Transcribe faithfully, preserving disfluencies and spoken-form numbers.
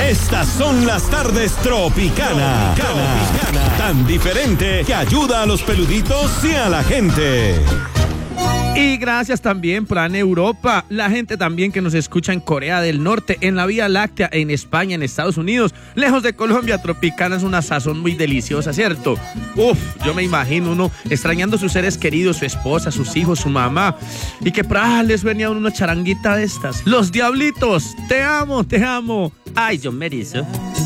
Estas son las tardes Tropicana. Tropicana. Tan diferente que ayuda a los peluditos y a la gente. Y gracias también Plan Europa, la gente también que nos escucha en Corea del Norte, en la Vía Láctea, en España, en Estados Unidos, lejos de Colombia. Tropicana es una sazón muy deliciosa, ¿cierto? Uf, yo me imagino uno extrañando a sus seres queridos, su esposa, sus hijos, su mamá, y que para les venía una charanguita de estas. Los Diablitos, te amo, te amo. Ay, yo me erizo.